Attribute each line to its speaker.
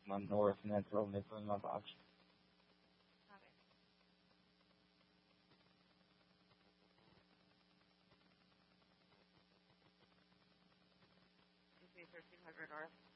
Speaker 1: North Metro, Metro Mabax.
Speaker 2: A ver. This is 1300 North.